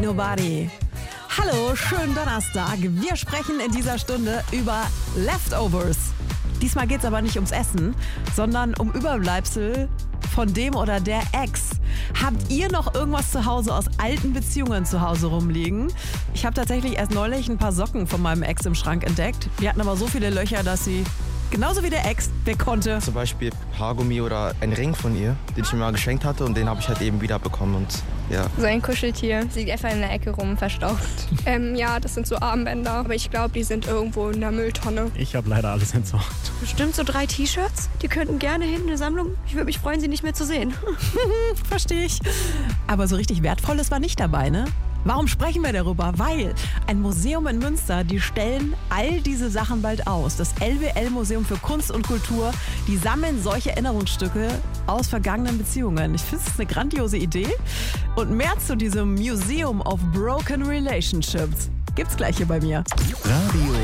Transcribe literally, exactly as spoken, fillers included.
Nobody. Hallo, schönen Donnerstag. Wir sprechen in dieser Stunde über Leftovers. Diesmal geht es aber nicht ums Essen, sondern um Überbleibsel von dem oder der Ex. Habt ihr noch irgendwas zu Hause aus alten Beziehungen zu Hause rumliegen? Ich habe tatsächlich erst neulich ein paar Socken von meinem Ex im Schrank entdeckt. Die hatten aber so viele Löcher, dass sie, genauso wie der Ex, wer konnte. Zum Beispiel Haargummi oder ein Ring von ihr, den ich mir mal geschenkt hatte und den habe ich halt eben wieder bekommen und ja. So ein Kuscheltier, sie liegt einfach in der Ecke rum, verstaubt. Ähm, ja, das sind so Armbänder, aber ich glaube, die sind irgendwo in der Mülltonne. Ich habe leider alles entsorgt. Bestimmt so drei T-Shirts. Die könnten gerne hin in eine Sammlung. Ich würde mich freuen, sie nicht mehr zu sehen. Verstehe ich. Aber so richtig Wertvolles war nicht dabei, ne? Warum sprechen wir darüber? Weil ein Museum in Münster, die stellen all diese Sachen bald aus. Das L W L-Museum für Kunst und Kultur, die sammeln solche Erinnerungsstücke aus vergangenen Beziehungen. Ich finde es eine grandiose Idee. Und mehr zu diesem Museum of Broken Relationships gibt's gleich hier bei mir. Radio